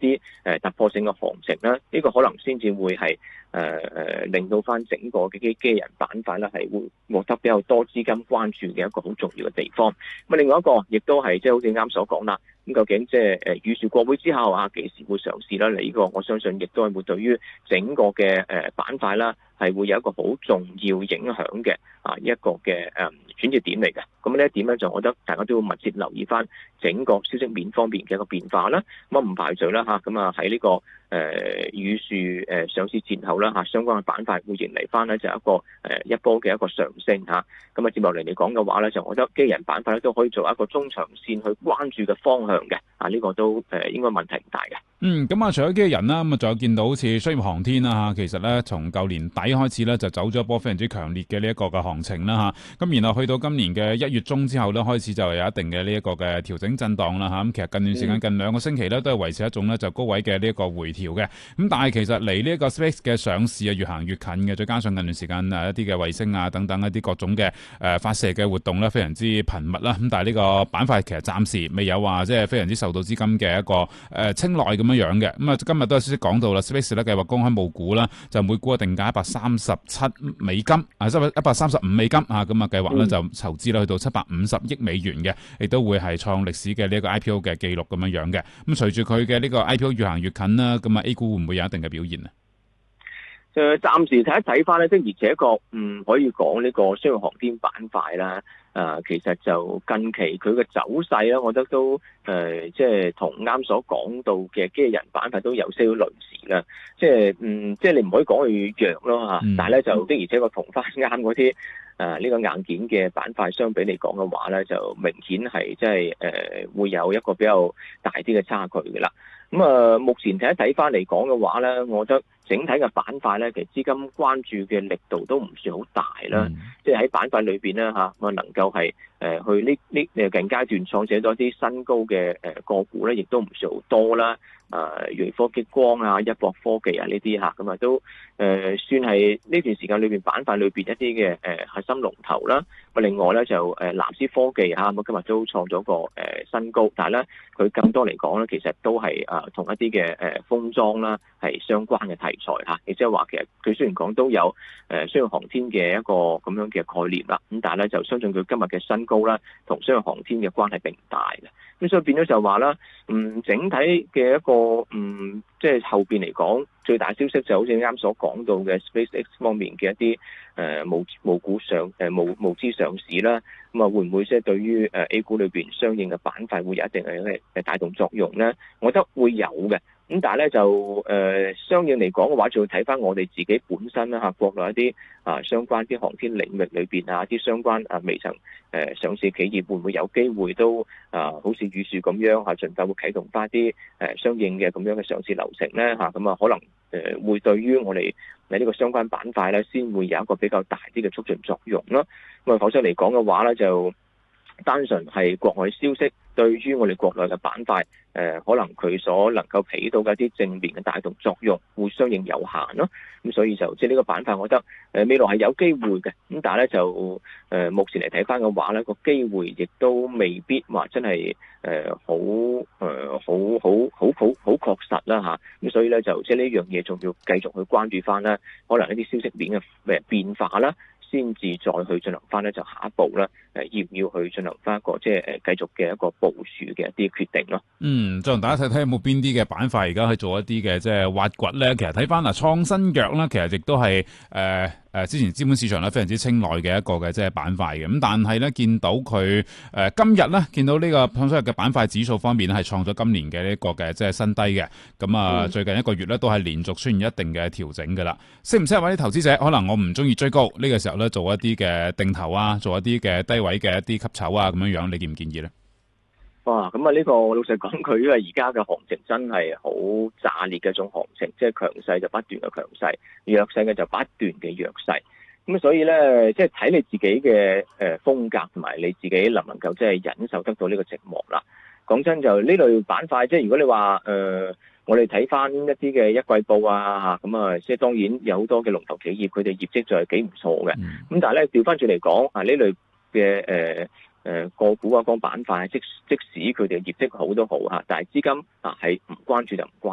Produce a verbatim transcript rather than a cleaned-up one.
啲誒突破性嘅行情啦，呢、這個可能先至會係誒誒令到翻整個嘅機機器人板塊咧係會獲得比較多資金關注嘅一個好重要嘅地方。咁另外一個亦都係即係好似啱所講啦。咁究竟即係誒預算國會之後啊，幾時會上市啦？呢個我相信亦都係會對於整個嘅誒板塊啦，係會有一個好重要影響嘅啊一個嘅誒轉折點嚟嘅。咁呢一點咧，就我覺得大家都要密切留意翻整個消息面方面嘅一個變化啦。咁啊唔排除啦嚇，咁啊喺呢個誒語樹誒上市前後啦嚇，相關嘅板塊會迎嚟翻咧就一個誒一波嘅一個上升嚇。咁啊接落嚟嚟講嘅話咧，就我覺得機器人板塊咧都可以做一個中長線去關注嘅方向嘅。啊呢個都誒應該問題唔大嘅。 嗯，咁啊，除咗機器人啦，咁啊，仲有見到好似商業航天啦嚇，其實咧從舊年底開始咧就走咗一波非常之強烈嘅呢一個嘅行情啦嚇，咁然後去到今年嘅一月中之後咧，開始就有一定嘅呢一個嘅調整震盪啦嚇，咁其實近段時間近兩個星期咧都係維持一種咧就高位嘅呢一個回調嘅，咁但係其實離呢一個 Space 嘅上市啊越行越近嘅，再加上近段時間啊一啲嘅衛星啊等等一啲各種嘅誒發射嘅活動咧非常之頻密啦，咁但係呢個板塊其實暫時未有話即係非常之受到資金嘅一個誒青睞咁樣樣嘅，咁啊今日都有少少講到啦 ，Space 咧計劃公開募股啦，就每股嘅定價一百三十七美金，啊一百三十五美金啊，咁啊計劃咧就籌資啦去到七百五十億美元嘅，亦都會係創歷史嘅呢一個 I P O 嘅記錄咁樣樣嘅。咁隨住佢嘅呢個 I P O 越行越近啦，咁啊 A 股會唔會有一定嘅表現啊？ 誒，暫時睇一睇翻咧，即而且一個唔可以講呢個商業航天板塊啦。誒、呃，其實就近期佢嘅走勢咧，我覺得都誒、呃，即係同啱所講到嘅機器人板塊都有些少類似啦。即係嗯，即係你唔可以講佢弱咯嚇，嗯、但係咧就的而且確同翻啱嗰啲誒呢個硬件嘅板塊相比嚟講嘅話咧，就明顯係即係誒會有一個比較大啲嘅差距嘅啦。咁啊、呃，目前睇一睇翻嚟講嘅話咧，我覺得整體嘅板塊咧，其實資金關注嘅力度都唔算好大啦。嗯、即係喺板塊裏邊咧嚇，我能夠係誒去呢呢誒近階段創寫多啲新高嘅誒個股咧，亦都唔算好多啦。誒，瑞科激光啊、一博科技啊呢啲嚇，咁啊都誒、呃、算係呢段時間裏邊板塊裏邊一啲嘅誒核心龍頭啦。咁另外咧就誒藍思科技嚇，咁今日都創咗個誒新高，但係咧佢更多嚟講咧，其實都係誒同一啲嘅誒封裝啦係相關嘅題材嚇。亦即係話其實佢雖然講都有誒商業航天嘅一個咁樣嘅概念啦，咁但係咧就相信佢今日嘅新高啦，同商業航天嘅關係並唔大嘅。咁所以變咗就話啦，嗯，整體嘅一個嗯，即係後邊嚟講，最大消息就好似啱所講到嘅 SpaceX 方面嘅一啲誒募募股上誒募募資上市啦，咁啊會唔會即係對於誒 A 股裏邊相應嘅板塊會有一定嘅誒帶動作用咧？我覺得會有嘅。咁但係咧就誒、呃、相應嚟講嘅話，就要睇翻我哋自己本身啦嚇，國內一啲啊相關啲航天領域裏邊啊，啲相關啊未曾誒、呃、上市企業會唔會有機會都啊好似語樹咁樣嚇，盡快會啟動翻啲誒相應嘅咁樣嘅上市流程咧嚇，咁啊可能誒、呃、會對於我哋喺呢個相關板塊咧，先會有一個比較大啲嘅促進作用咯。咁啊，否則嚟講嘅話咧，就單純係國外消息對於我哋國內嘅板塊，誒、呃、可能佢所能夠起到嘅一啲正面嘅帶動作用，會相應有限咯。咁所以就即係呢個板塊，我覺得誒、呃、未來係有機會嘅。咁但係咧就誒、呃、目前嚟睇翻嘅話咧，個機會亦都未必話真係誒好誒好好好好好確實啦嚇。咁所以咧就即係呢樣嘢，仲要繼續去關注翻啦，可能一啲消息面嘅誒變化啦，先至再去進行翻咧，就下一步咧，誒要唔要去進行翻一個即係誒繼續嘅一個部署嘅一啲決定咯。 嗯，再同大家睇睇有冇邊啲嘅板塊而家去做一啲嘅即係挖掘咧。其實睇翻嗱，創新藥啦，其實亦都係誒誒之前資本市場咧非常之青睞嘅一個嘅即係板塊嘅。咁但係咧見到佢誒、呃、今日咧見到呢個創新藥嘅板塊指數方面咧係創咗今年嘅呢一個嘅即係新低嘅。咁啊、嗯、最近一個月咧都係連續出現一定嘅調整㗎啦。適唔適合啲投資者？可能我唔中意追高呢、這個時候咧做一啲嘅定投啊，做一啲嘅低位嘅一啲吸籌啊咁樣樣，你建唔建議咧？ 哇，咁啊呢個老實講，佢因為而家嘅行情真係好炸裂嘅一種行情，即係強勢就不斷嘅強勢，弱勢嘅就不斷嘅弱勢。咁所以咧，即係睇你自己嘅誒風格同埋你自己能唔能夠即係忍受得到呢個寂寞啦。講真就呢類板塊，即係如果你話誒、呃，我哋睇翻一啲嘅一季報啊，咁啊，即係當然有好多嘅龍頭企業，佢哋業績就係幾唔錯嘅。咁、嗯、但係咧調翻轉嚟講啊，呢類嘅誒。呃誒、呃、個股啊，個板塊，即即使佢哋嘅業績好都好嚇，但係資金啊係唔關注就唔關。